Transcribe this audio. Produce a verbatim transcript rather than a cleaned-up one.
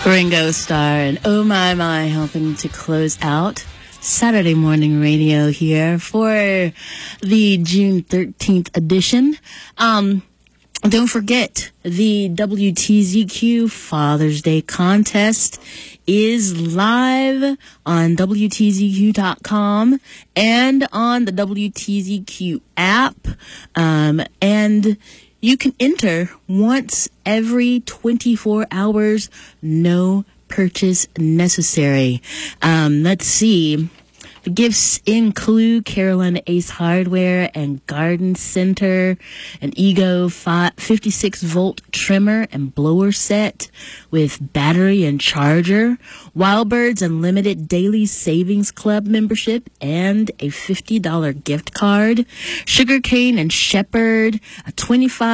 Ringo Starr and Oh My My helping to close out Saturday morning radio here for the June thirteenth edition. Um, don't forget, the W T Z Q Father's Day contest is live on W T Z Q dot com and on the W T Z Q app. Um, and you can enter once every twenty-four hours, no purchase necessary. Um, let's see. The gifts include Carolina Ace Hardware and Garden Center, an Ego fifty-six volt trimmer and blower set with battery and charger, Wildbird's Unlimited Daily Savings Club membership, and a fifty dollars gift card, Sugarcane and Shepherd, a twenty-five